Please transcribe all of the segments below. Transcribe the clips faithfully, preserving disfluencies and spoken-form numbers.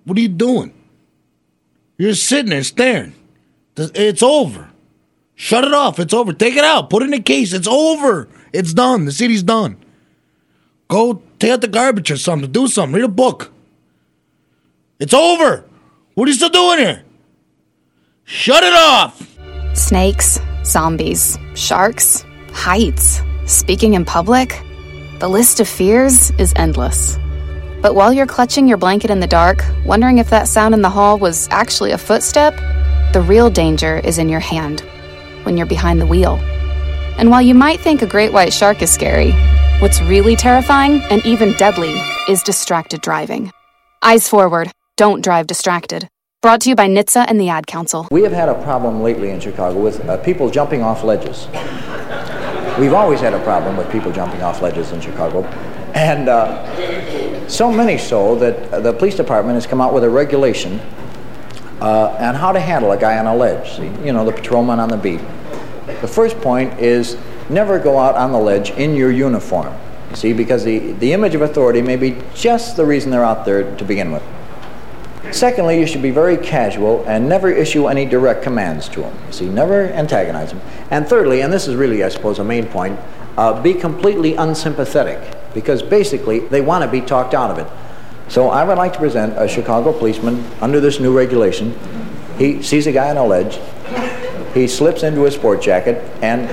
What are you doing? You're just sitting there staring. It's over. Shut it off. It's over. Take it out. Put it in a case. It's over. It's done. The C D's done. Go take out the garbage or something. Do something. Read a book. It's over. What are you still doing here? Shut it off. Snakes, zombies, sharks, heights, speaking in public. The list of fears is endless. But while you're clutching your blanket in the dark, wondering if that sound in the hall was actually a footstep, the real danger is in your hand, when you're behind the wheel. And while you might think a great white shark is scary, what's really terrifying and even deadly is distracted driving. Eyes forward, don't drive distracted. Brought to you by N H T S A and the Ad Council. We have had a problem lately in Chicago with uh, people jumping off ledges. We've always had a problem with people jumping off ledges in Chicago. And uh, so many so that the police department has come out with a regulation uh, on how to handle a guy on a ledge. See, you know, the patrolman on the beat. The first point is never go out on the ledge in your uniform. You see, because the, the image of authority may be just the reason they're out there to begin with. Secondly, you should be very casual and never issue any direct commands to them. You see, never antagonize them. And thirdly, and this is really, I suppose, a main point, uh, be completely unsympathetic, because basically they want to be talked out of it. So I would like to present a Chicago policeman under this new regulation. He sees a guy on a ledge, he slips into his sport jacket, and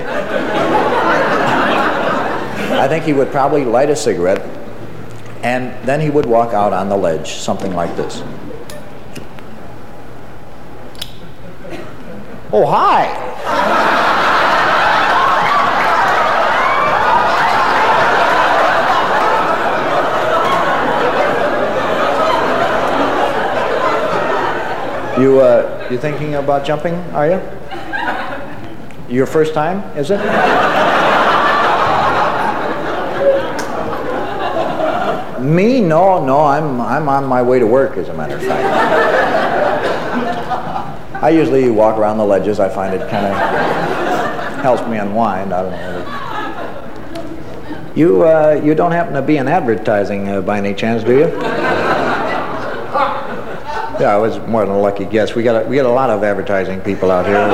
I think he would probably light a cigarette, and then he would walk out on the ledge, something like this. Oh, hi! You, uh, you thinking about jumping, are you? Your first time, is it? Me? No, no, I'm, I'm on my way to work, as a matter of fact. I usually walk around the ledges. I find it kind of helps me unwind. I don't know. You, uh, you don't happen to be in advertising uh, by any chance, do you? Yeah, it was more than a lucky guess. We got a, we got a lot of advertising people out here.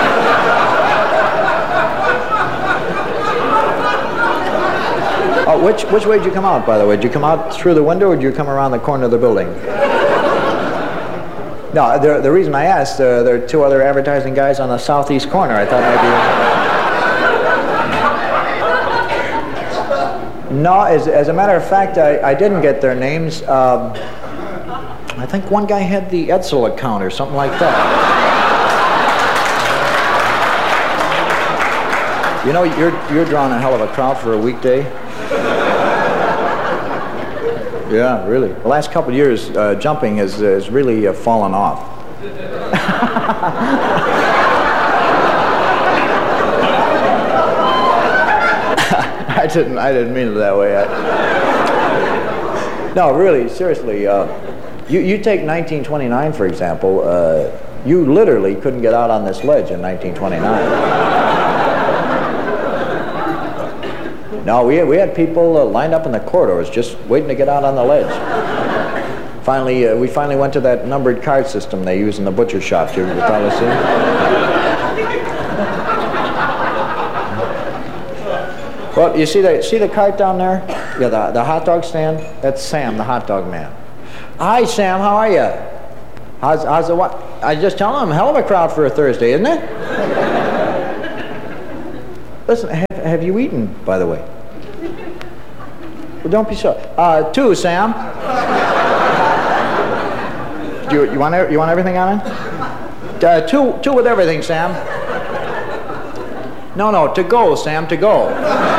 Oh, which which way did you come out, by the way? Did you come out through the window, or did you come around the corner of the building? No, the, the reason I asked, uh, there are two other advertising guys on the southeast corner. I thought maybe... No, as, as a matter of fact, I, I didn't get their names. Um, I think one guy had the Edsel account or something like that. You know, you're, you're drawing a hell of a crowd for a weekday. Yeah, really. The last couple of years, uh, jumping has, has really uh, fallen off. I didn't. I didn't mean it that way. I... No, really, seriously. Uh, you you take nineteen twenty-nine for example. Uh, you literally couldn't get out on this ledge in nineteen twenty-nine. No, we had, we had people uh, lined up in the corridors just waiting to get out on the ledge. Finally, uh, we finally went to that numbered card system they use in the butcher shop. You probably see. Well, you see the see the cart down there? Yeah, the the hot dog stand. That's Sam, the hot dog man. Hi, Sam. How are you? How's how's the what? I just tell him, hell of a crowd for a Thursday, isn't it? Listen, have, have you eaten, by the way? Well, don't be so. Uh, two, Sam. Do you, you want you want everything on it? Uh, two, two with everything, Sam. No, no, to go, Sam, to go.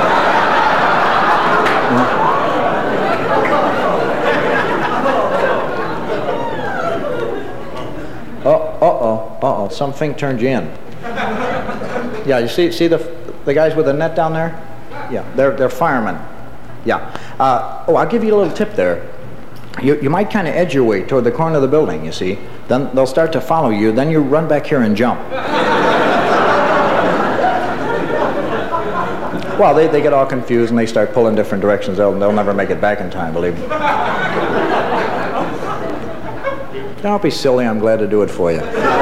Oh, uh-oh, uh-oh, something turned you in. Yeah, you see, see the the guys with the net down there? Yeah, they're they're firemen. Yeah. Uh, oh, I'll give you a little tip there. You you might kind of edge your way toward the corner of the building. You see, then they'll start to follow you. Then you run back here and jump. Well, they they get all confused and they start pulling different directions. They'll they'll never make it back in time. Believe me. Don't be silly. I'm glad to do it for you.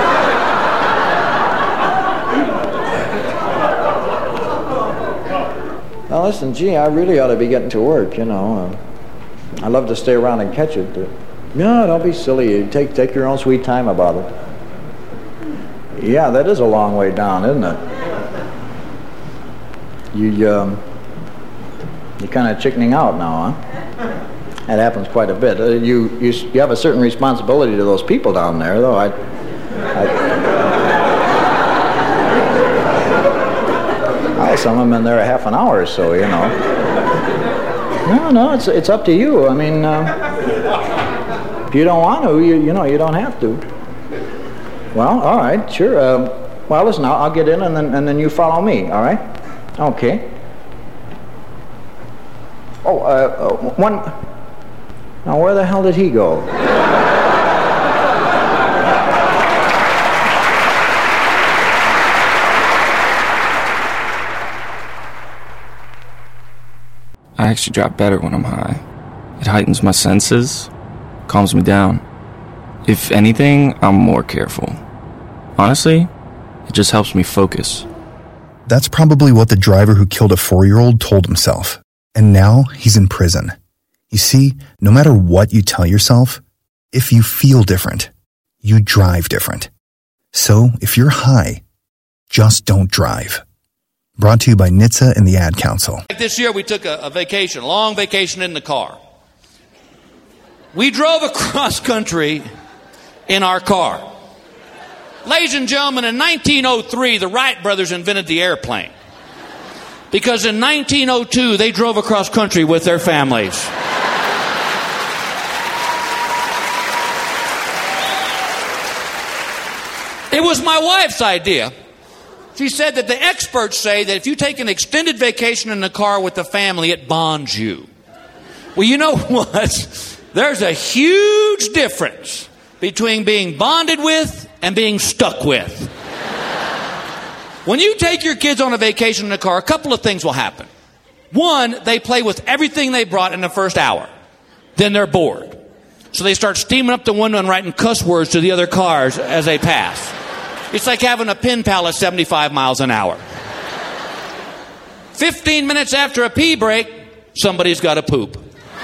Now, listen, gee, I really ought to be getting to work, you know. Uh, I love to stay around and catch it. But, no, don't be silly. Take, take your own sweet time about it. Yeah, that is a long way down, isn't it? You, um, you're kind of chickening out now, huh? That happens quite a bit. Uh, you, you, you have a certain responsibility to those people down there, though. I, I, well, some of them in there a half an hour or so, you know. No, no, it's it's up to you. I mean, uh, if you don't want to, you you know, you don't have to. Well, all right, sure. Um, well, listen, I'll, I'll get in, and then and then you follow me. All right? Okay. Oh, uh, uh, one. Now, where the hell did he go? I actually drop better when I'm high. It heightens my senses, calms me down. If anything, I'm more careful. Honestly, it just helps me focus. That's probably what the driver who killed a four-year-old told himself. And now he's in prison. You see, no matter what you tell yourself, if you feel different, you drive different. So if you're high, just don't drive. Brought to you by N H T S A and the Ad Council. This year we took a, a vacation, a long vacation in the car. We drove across country in our car. Ladies and gentlemen, in nineteen oh three, the Wright brothers invented the airplane. Because in nineteen oh two, they drove across country with their families. It was my wife's idea. She said that the experts say that if you take an extended vacation in the car with the family, it bonds you. Well, you know what? There's a huge difference between being bonded with and being stuck with. When you take your kids on a vacation in the car, a couple of things will happen. One, they play with everything they brought in the first hour. Then they're bored. So they start steaming up the window and writing cuss words to the other cars as they pass. It's like having a pen pal at seventy-five miles an hour. Fifteen minutes after a pee break, somebody's got to poop.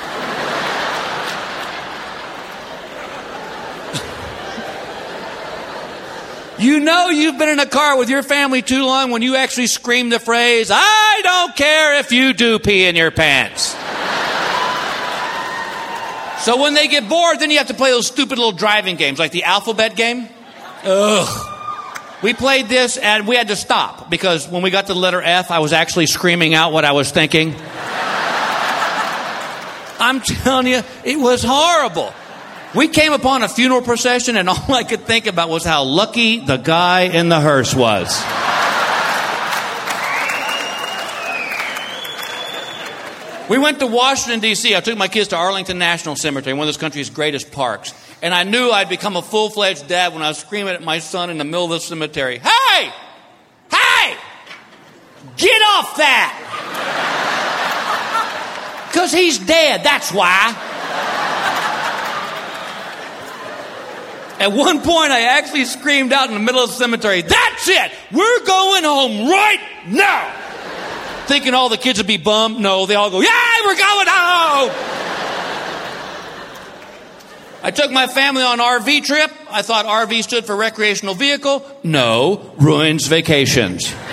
You know you've been in a car with your family too long when you actually scream the phrase, "I don't care if you do pee in your pants." So when they get bored, then you have to play those stupid little driving games, like the alphabet game. Ugh. We played this, and we had to stop, because when we got to the letter F, I was actually screaming out what I was thinking. I'm telling you, it was horrible. We came upon a funeral procession, and all I could think about was how lucky the guy in the hearse was. We went to Washington, D C I took my kids to Arlington National Cemetery, one of this country's greatest parks. And I knew I'd become a full-fledged dad when I was screaming at my son in the middle of the cemetery, "Hey! Hey! Get off that!" Because he's dead, that's why. At one point, I actually screamed out in the middle of the cemetery, "That's it! We're going home right now!" Thinking all the kids would be bummed. No, they all go, "Yay, we're going home!" I took my family on an R V trip. I thought R V stood for recreational vehicle. No, ruins vacations.